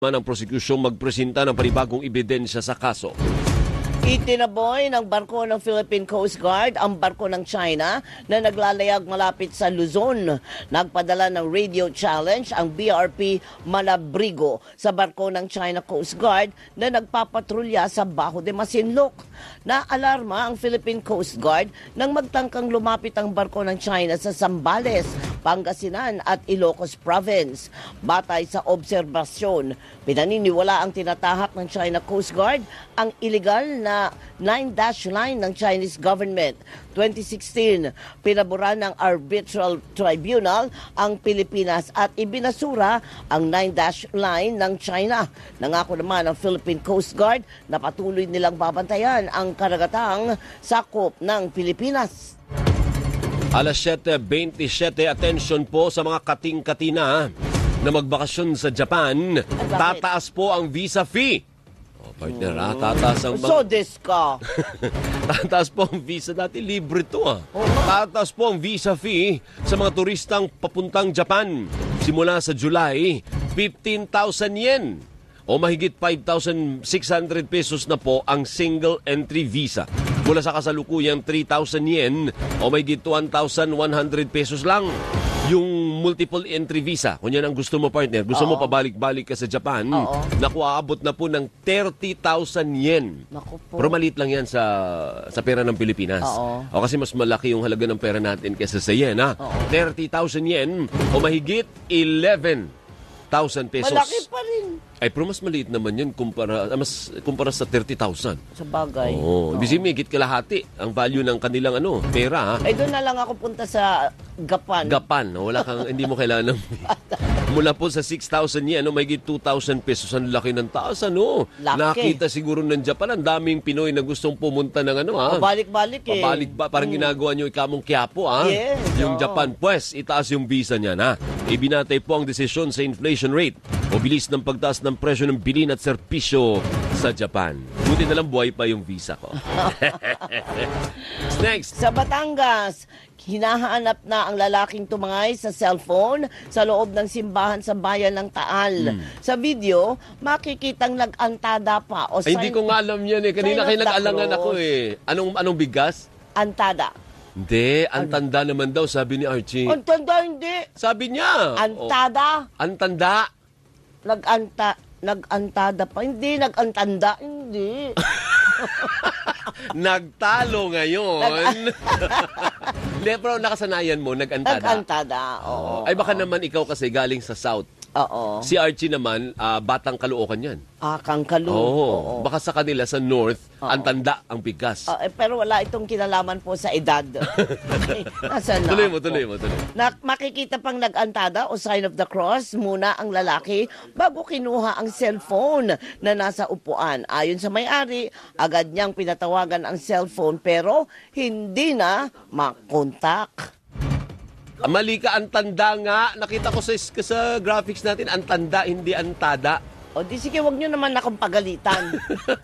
ng prosekusyong magpresenta ng panibagong ebidensya sa kaso. Itinaboy ng barko ng Philippine Coast Guard ang barko ng China na naglalayag malapit sa Luzon. Nagpadala ng radio challenge ang BRP Malabrigo sa barko ng China Coast Guard na nagpapatrolya sa Bajo de Masinloc. Naalarma ang Philippine Coast Guard nang magtangkang lumapit ang barko ng China sa Zambales, Pangasinan at Ilocos Province. Batay sa obserbasyon, pinaniniwala ang tinatahak ng China Coast Guard ang illegal na 9-dash line ng Chinese government. 2016, pinaboran ng Arbitral Tribunal ang Pilipinas at ibinasura ang 9-dash line ng China. Nangako naman ang Philippine Coast Guard na patuloy nilang babantayan ang karagatang sakop ng Pilipinas. Alas 7:27, atensyon po sa mga kating-katina na magbakasyon sa Japan. Tataas po ang visa fee. Partner, tataas ang... So this ka. Tataas po ang visa. Dati libre to Tataas po ang visa fee sa mga turistang papuntang Japan. Simula sa July, 15,000 yen. O mahigit 5,600 pesos na po ang single entry visa. Mula sa kasalukuyang 3,000 yen o mahigit 1,100 pesos lang. Yung multiple entry visa, kung yan ang gusto mo, partner, gusto mo pabalik-balik ka sa Japan, naku, aabot na po ng 30,000 yen. Naku po. Pero maliit lang yan sa pera ng Pilipinas. O kasi mas malaki yung halaga ng pera natin kaysa sa yen, ha? 30,000 yen o mahigit 11,000 pesos. Malaki pa rin. Ay, pero mas maliit naman yan kumpara sa 30,000. Sa bagay. Ibig sabihin, higit kalahati ang value ng kanilang pera, ha? Ay, doon na lang ako punta sa Gapan. Wala kang, hindi mo kailangan mula po sa 6,000 yen, may 2,000 pesos. Ang laki ng taas, Laki. Nakita siguro ng Japan, ang daming Pinoy na gustong pumunta ng Pabalik-balik Pabalik ba? Parang ginagawa nyo ikamong Quiapo, Yes, Yung Japan, pues, itaas yung visa niya, Ibinatay po ang desisyon sa inflation rate o bilis ng pagtaas ng presyo ng bilhin at serbisyo sa Japan. Buti na lang buhay pa yung visa ko. Next. Sa Batangas, hinahanap na ang lalaking tumangay sa cellphone sa loob ng simbahan sa bayan ng Taal. Sa video, makikitang nag-antada pa. Hindi ko nga alam yan Kanina kayo nag-alangan ako Anong bigas? Antada. Hindi, antanda naman daw, sabi ni Archie. Antanda, hindi. Sabi niya. Antada. Antanda. Nag-antada pa. Hindi, nag-antanda. Hindi. Nagtalo ngayon. Hindi, pero nakasanayan mo, nag-antada. Nag-antada, oo. Ay, baka naman ikaw kasi galing sa South. Oo. Si Archie naman, batang Caloocan yan. Kang Caloocan. Baka sa kanila sa North, antanda ang bigas. Pero wala itong kinalaman po sa edad. Okay. Tuloy mo. Makikita pang nag-antada o sign of the cross muna ang lalaki bago kinuha ang cellphone na nasa upuan. Ayon sa may-ari, agad niyang pinatawagan ang cellphone pero hindi na makontak. Mali ka, antanda nga. Nakita ko sa graphics natin, antanda, hindi antada. O di sige, wag nyo naman akong pagalitan.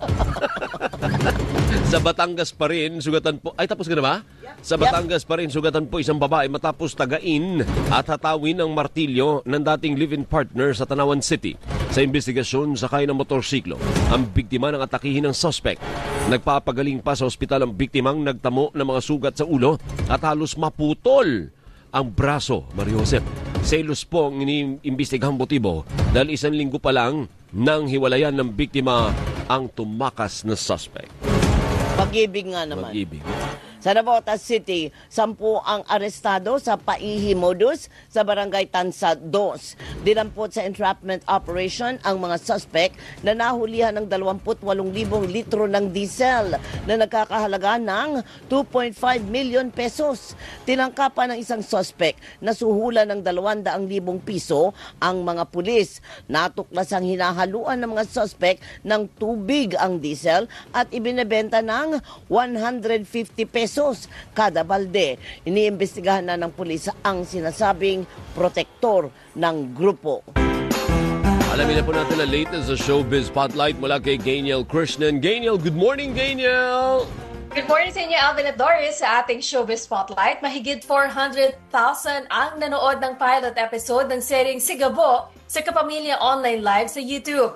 Sa Batangas pa rin, sugatan po... Ay, tapos ka na ba? Sa Batangas pa rin, sugatan po isang babae matapos tagain at hatawin ng martilyo ng dating live-in partner sa Tanawan City. Sa investigasyon, sakay ng motorsiklo, ang biktima ng atakihin ng suspect. Nagpapagaling pa sa ospital ang biktimang nagtamo ng mga sugat sa ulo at halos maputol ang braso, Mario Josep. Selos po ang iniimbestigahang motibo dahil 1 linggo pa lang nang hiwalayan ng biktima ang tumakas na suspect. Pag-ibig nga naman. Pag-ibig. Sa Navotas City, 10 ang arestado sa paihi modus sa Barangay Tansad 2. Dinampot sa entrapment operation ang mga suspect na nahulihan ng 28,000 litro ng diesel na nagkakahalaga ng 2.5 million pesos. Tinangkapan ng isang suspect na suhulan ng 200,000 piso ang mga pulis. Natuklas ang hinahaluan ng mga suspect ng tubig ang diesel at ibinebenta ng 150 pesos kada balde. Iniimbestigahan na ng pulis ang sinasabing protektor ng grupo. Alamin na po natin ang latest sa Showbiz Spotlight mula kay Gainiel Krishnan. Gainiel, good morning, Gainiel! Good morning sa inyo, Alvin at Doris. Sa ating Showbiz Spotlight, mahigit 400,000 ang nanood ng pilot episode ng seryeng Sigabo sa Kapamilya Online Live sa YouTube.